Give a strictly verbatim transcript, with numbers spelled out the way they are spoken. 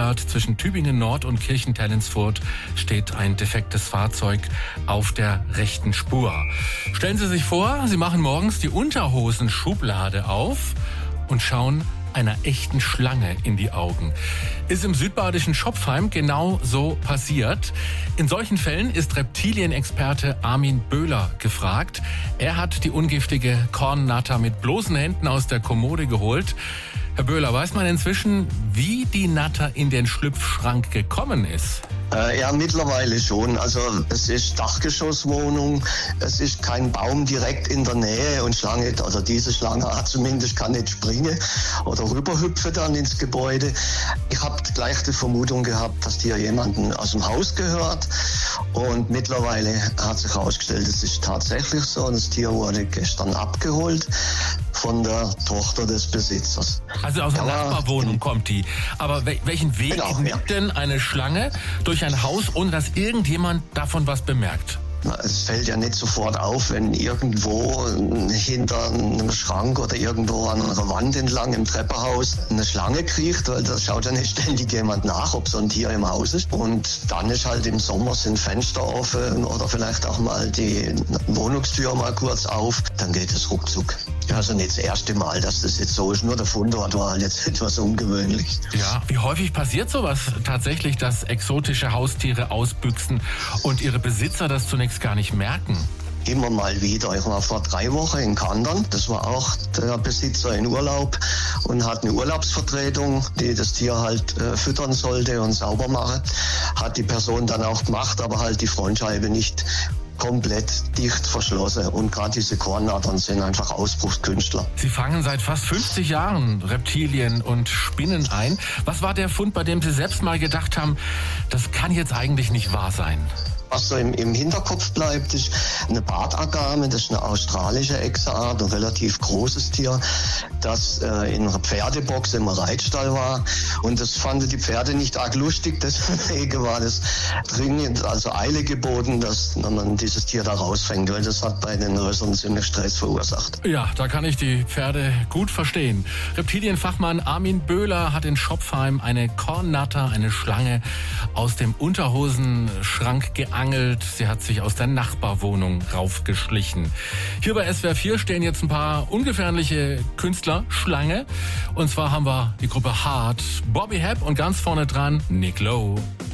Stuttgart zwischen Tübingen Nord und Kirchentellensfurt steht ein defektes Fahrzeug auf der rechten Spur. Stellen Sie sich vor, Sie machen morgens die Unterhosenschublade auf und schauen einer echten Schlange in die Augen. Ist im südbadischen Schopfheim genau so passiert. In solchen Fällen ist Reptilienexperte Armin Böhler gefragt. Er hat die ungiftige Kornnatter mit bloßen Händen aus der Kommode geholt. Herr Böhler, weiß man inzwischen, wie die Natter in den Schlüpfschrank gekommen ist? Äh, ja, mittlerweile schon. Also es ist Dachgeschosswohnung, es ist kein Baum direkt in der Nähe und Schlange, oder diese Schlange hat zumindest kann nicht springen oder rüberhüpfen dann ins Gebäude. Ich habe gleich die Vermutung gehabt, dass hier jemanden aus dem Haus gehört und mittlerweile hat sich herausgestellt, es ist tatsächlich so. Das Tier wurde gestern abgeholt von der Tochter des Besitzers. Also aus der ja, Nachbarwohnung kommt die. Aber welchen Weg genau, nimmt ja. denn eine Schlange durch ein Haus, ohne dass irgendjemand davon was bemerkt? Es fällt ja nicht sofort auf, wenn irgendwo hinter einem Schrank oder irgendwo an einer Wand entlang im Treppenhaus eine Schlange kriecht, weil da schaut ja nicht ständig jemand nach, ob so ein Tier im Haus ist. Und dann ist halt im Sommer sind Fenster offen oder vielleicht auch mal die Wohnungstür mal kurz auf, dann geht es ruckzuck. Also nicht das erste Mal, dass das jetzt so ist, nur der Fundort war halt jetzt etwas ungewöhnlich. Ja, wie häufig passiert sowas tatsächlich, dass exotische Haustiere ausbüchsen und ihre Besitzer das zunächst gar nicht merken? Immer mal wieder. Ich war vor drei Wochen in Kandern. Das war auch der Besitzer in Urlaub und hat eine Urlaubsvertretung, die das Tier halt äh, füttern sollte und sauber machen. Hat die Person dann auch gemacht, aber halt die Frontscheibe nicht komplett dicht verschlossen. Und gerade diese Kornnattern sind einfach Ausbruchskünstler. Sie fangen seit fast fünfzig Jahren Reptilien und Spinnen ein. Was war der Fund, bei dem Sie selbst mal gedacht haben, das kann jetzt eigentlich nicht wahr sein? Was so im, im Hinterkopf bleibt, ist eine Bartagame, das ist eine australische Echsenart, ein relativ großes Tier, das äh, in einer Pferdebox im Reitstall war. Und das fanden die Pferde nicht arg lustig, deswegen war das dringend, also Eile geboten, dass man dieses Tier da rausfängt, weil das hat bei den Rössern ziemlich Stress verursacht. Ja, da kann ich die Pferde gut verstehen. Reptilienfachmann Armin Böhler hat in Schopfheim eine Kornnatter, eine Schlange, aus dem Unterhosenschrank geangelt. Sie hat sich aus der Nachbarwohnung raufgeschlichen. Hier bei S W R vier stehen jetzt ein paar ungefährliche Künstler Schlange. Und zwar haben wir die Gruppe Hart, Bobby Hebb und ganz vorne dran Nick Lowe.